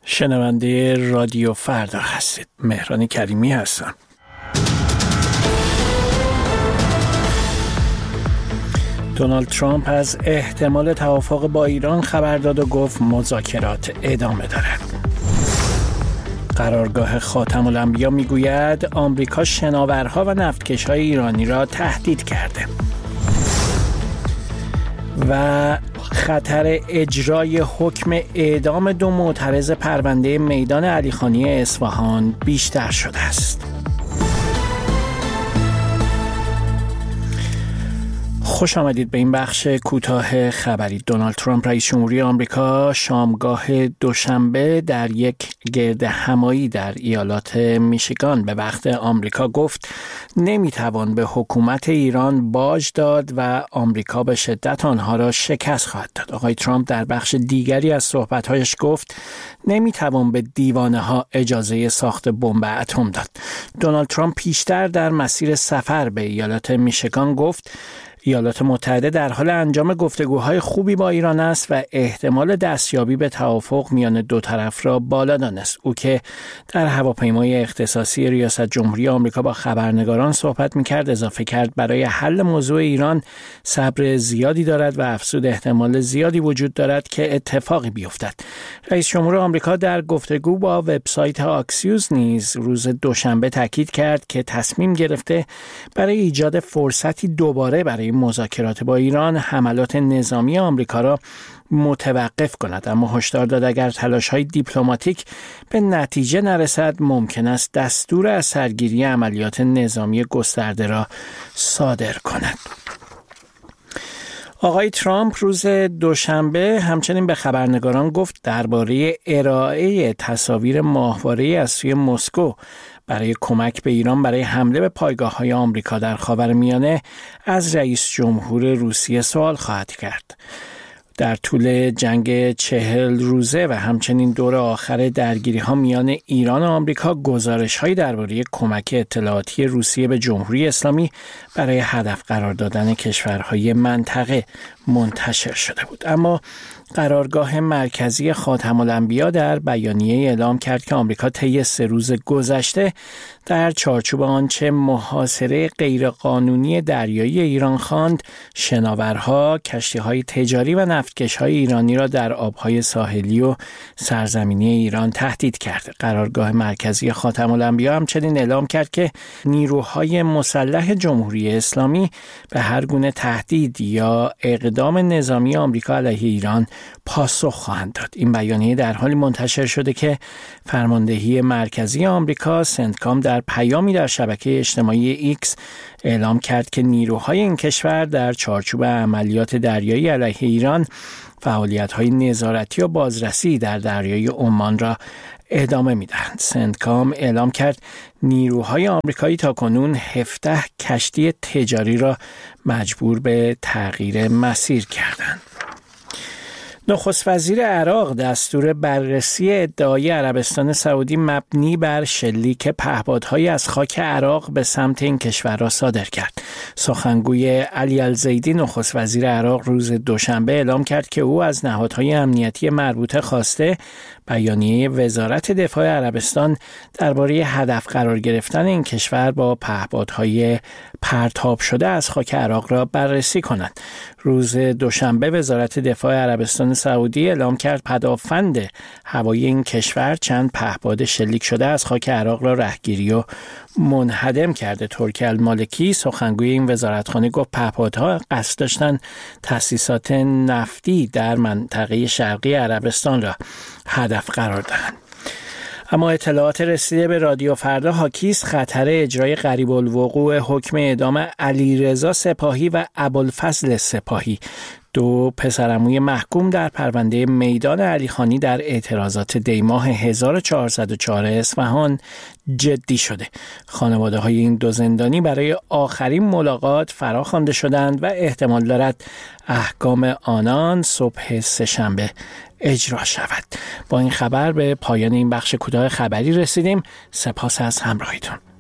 شنونده رادیو فردا هستید. مهران کریمی هستم. دونالد ترامپ از احتمال توافق با ایران خبر داد و گفت مذاکرات ادامه دارد. قرارگاه خاتم الانبیا میگوید آمریکا شناورها و نفتکش‌های ایرانی را تهدید کرده. و خطر اجرای حکم اعدام 2 معترض پرونده میدان علیخانی اصفهان بیشتر شده است. خوش آمدید به این بخش کوتاه خبری. دونالد ترامپ رئیس جمهوری آمریکا شامگاه دوشنبه در یک گردهمایی در ایالات میشیگان به وقت آمریکا گفت نمیتوان به حکومت ایران باج داد و آمریکا به شدت آنها را شکست خواهد داد. آقای ترامپ در بخش دیگری از صحبت‌هایش گفت نمیتوان به دیوانه ها اجازه ساخت بمب اتم داد. دونالد ترامپ پیشتر در مسیر سفر به ایالات میشیگان گفت ایالات متحده در حال انجام گفتگوهای خوبی با ایران است و احتمال دستیابی به توافق میان دو طرف را بالا دانست. او که در هواپیمای اختصاصی ریاست جمهوری آمریکا با خبرنگاران صحبت می‌کرد اضافه کرد برای حل موضوع ایران صبر زیادی دارد و افزود احتمال زیادی وجود دارد که اتفاقی بیفتد. رئیس جمهور آمریکا در گفتگو با وبسایت آکسیوس نیز روز دوشنبه تاکید کرد که تصمیم گرفته برای ایجاد فرصتی دوباره برای مذاکرات با ایران حملات نظامی آمریکا را متوقف کند، اما هشدار داد اگر تلاش‌های دیپلماتیک به نتیجه نرسد ممکن است دستور از سرگیری عملیات نظامی گسترده را صادر کند. آقای ترامپ روز دوشنبه همچنین به خبرنگاران گفت درباره ارائه تصاویر ماهواره‌ای از سوی مسکو برای کمک به ایران برای حمله به پایگاه‌های آمریکا در خاورمیانه از رئیس جمهور روسیه سوال خواهد کرد. در طول جنگ 40 روزه و همچنین دور آخر درگیری‌ها میان ایران و آمریکا گزارش‌هایی درباره کمک اطلاعاتی روسیه به جمهوری اسلامی برای هدف قرار دادن کشورهای منطقه منتشر شده بود. اما قرارگاه مرکزی خاتم الانبیا در بیانیه اعلام کرد که آمریکا طی 3 روز گذشته در چارچوب آنچه محاصره غیرقانونی دریایی ایران خواند شناورها، کشتی‌های تجاری و نفتکش‌های ایرانی را در آب‌های ساحلی و سرزمینی ایران تهدید کرد. قرارگاه مرکزی خاتم الانبیا همچنین اعلام کرد که نیروهای مسلح جمهوری اسلامی به هر گونه تهدید یا اقدام نظامی آمریکا علیه ایران پاسخ خواهند داد. این بیانیه در حالی منتشر شده که فرماندهی مرکزی آمریکا سنتکام در پیامی در شبکه اجتماعی ایکس اعلام کرد که نیروهای این کشور در چارچوب عملیات دریایی علیه ایران فعالیت‌های نظارتی و بازرسی در دریای عمان را ادامه می‌دهند. سنتکام اعلام کرد نیروهای آمریکایی تاکنون 17 کشتی تجاری را مجبور به تغییر مسیر کردند. نخست وزیر عراق دستور بررسی ادعای عربستان سعودی مبنی بر شلیک پهپادهای از خاک عراق به سمت این کشور را صادر کرد. سخنگوی علی الزیدی نخست وزیر عراق روز دوشنبه اعلام کرد که او از نهادهای امنیتی مربوطه خواسته بیانیه وزارت دفاع عربستان درباره هدف قرار گرفتن این کشور با پهپادهای پرتاب شده از خاک عراق را بررسی کند. روز دوشنبه وزارت دفاع عربستان سعودی اعلام کرد پدافند هوایی این کشور چند پهپاد شلیک شده از خاک عراق را رهگیری و منهدم کرده. ترکی المالکی سخنگوی این وزارتخانه گفت پهپادها قصد داشتند تأسیسات نفتی در منطقه شرقی عربستان را هدف قرار دهند. اما اطلاعات رسیده به رادیو فردا حاکی است خطر اجرای قریب الوقوع حکم اعدام علیرضا سپاهی و ابوالفضل سپاهی، 2 پسرعموی محکوم در پرونده میدان علیخانی در اعتراضات دیماه 1404 اصفهان جدی شده. خانواده های این 2 زندانی برای آخرین ملاقات فراخوانده شدند و احتمال دارد احکام آنان صبح سه‌شنبه اجرا شود. با این خبر به پایان این بخش کوتاه خبری رسیدیم. سپاس از همراهیتون.